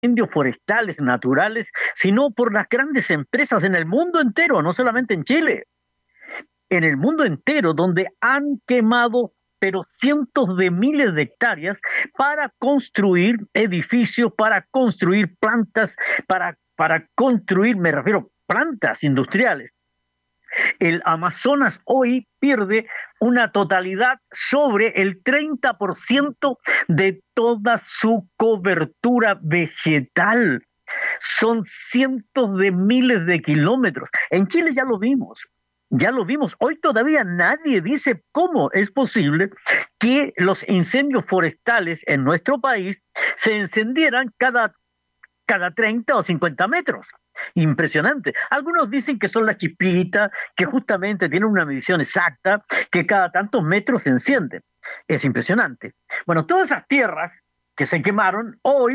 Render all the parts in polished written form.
incendios forestales naturales, sino por las grandes empresas en el mundo entero, no solamente en Chile, en el mundo entero, donde han quemado pero cientos de miles de hectáreas para construir edificios, para construir plantas, para construir, me refiero, plantas industriales. El Amazonas hoy pierde una totalidad sobre el 30% de toda su cobertura vegetal. Son cientos de miles de kilómetros. En Chile ya lo vimos. Ya lo vimos. Hoy todavía nadie dice cómo es posible que los incendios forestales en nuestro país se encendieran cada 30 o 50 metros. Impresionante. Algunos dicen que son las chispitas, que justamente tienen una medición exacta, que cada tantos metros se enciende. Es impresionante. Bueno, todas esas tierras que se quemaron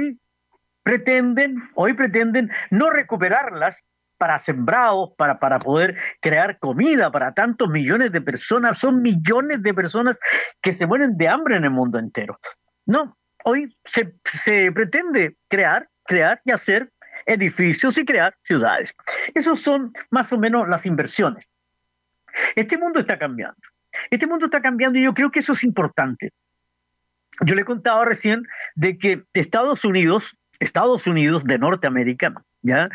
hoy pretenden no recuperarlas para sembrados, para poder crear comida para tantos millones de personas. Son millones de personas que se mueren de hambre en el mundo entero. No, hoy se pretende crear y hacer edificios y crear ciudades. Esas son más o menos las inversiones. Este mundo está cambiando. Este mundo está cambiando y yo creo que eso es importante. Yo le contaba recién de que Estados Unidos de Norteamérica, ¿ya?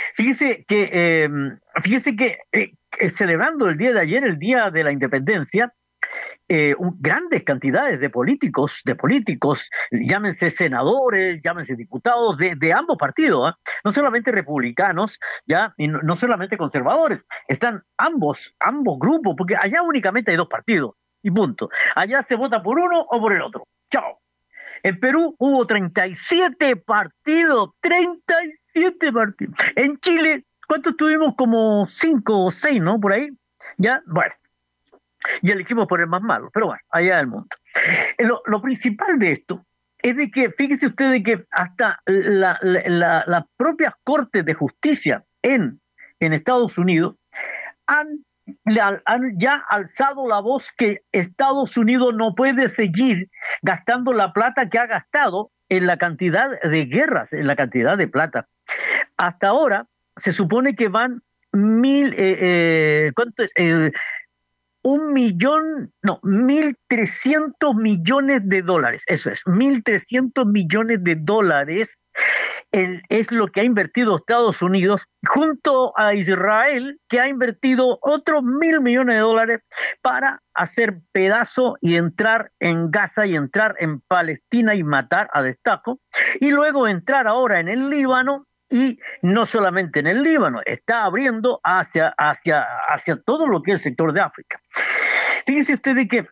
Fíjese que celebrando el día de ayer, el día de la independencia, grandes cantidades de políticos, llámense senadores, llámense diputados de ambos partidos, ¿eh? No solamente republicanos, ya, y no solamente conservadores, están ambos grupos, porque allá únicamente hay dos partidos, y punto. Allá se vota por uno o por el otro. Chao. En Perú hubo 37 partidos, 37 partidos. En Chile, ¿cuántos tuvimos? Como 5 o 6, ¿no? Por ahí. Ya, bueno, y elegimos por el más malo, pero bueno, allá del mundo. Lo principal de esto es de que, fíjese usted, de que hasta las propias cortes de justicia en Estados Unidos han, han ya alzado la voz que Estados Unidos no puede seguir gastando la plata que ha gastado en la cantidad de guerras, en la cantidad de plata. Hasta ahora se supone que van ¿cuánto es? 1 millón, no, 1.300 millones de dólares, eso es, 1.300 millones de dólares es lo que ha invertido Estados Unidos junto a Israel, que ha invertido otros 1.000 millones de dólares para hacer pedazo y entrar en Gaza y entrar en Palestina y matar a destajo, y luego entrar ahora en el Líbano y no solamente en el Líbano, está abriendo hacia todo lo que es el sector de África. Fíjense ustedes que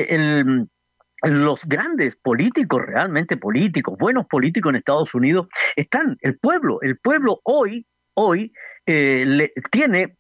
los grandes políticos, realmente políticos, buenos políticos en Estados Unidos, están, el pueblo hoy tiene,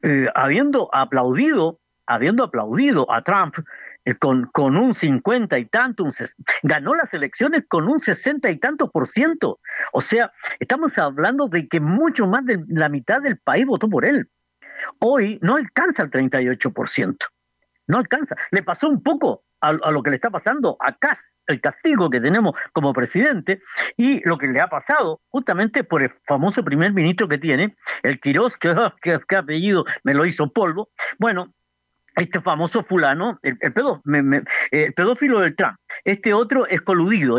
habiendo aplaudido a Trump con un 50 y tanto, ganó las elecciones con un 60 y tanto por ciento. O sea, estamos hablando de que mucho más de la mitad del país votó por él. Hoy no alcanza el 38%. No alcanza. Le pasó un poco a lo que le está pasando a Kass, el castigo que tenemos como presidente, y lo que le ha pasado justamente por el famoso primer ministro que tiene, el Quirós, que apellido me lo hizo polvo. Bueno, este famoso fulano, el pedófilo del Trump. Este otro es coludido,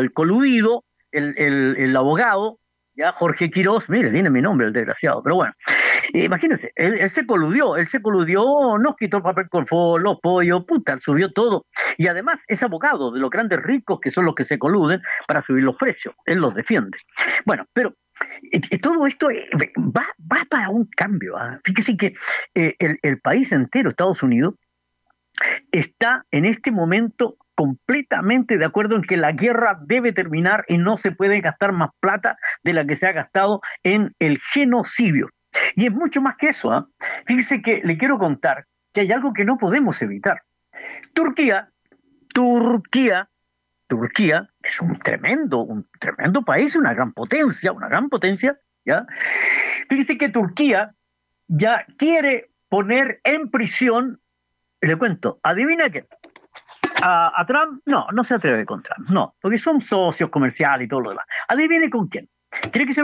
el abogado, ya Jorge Quirós, mire, tiene mi nombre el desgraciado, pero bueno, imagínense, él se coludió, nos quitó el papel confort, los pollos, puta, subió todo. Y además es abogado de los grandes ricos que son los que se coluden para subir los precios. Él los defiende. Bueno, pero todo esto va para un cambio. ¿Ah? Fíjese que el país entero, Estados Unidos, está en este momento completamente de acuerdo en que la guerra debe terminar y no se puede gastar más plata de la que se ha gastado en el genocidio. Y es mucho más que eso. ¿Eh? Fíjese que le quiero contar que hay algo que no podemos evitar. Turquía, Turquía, Turquía es un tremendo país, una gran potencia, ¿ya? Fíjese que Turquía ya quiere poner en prisión, le cuento, adivina qué, a Trump, no se atreve con Trump, no, porque son socios comerciales y todo lo demás. Adivine con quién. Tiene que ser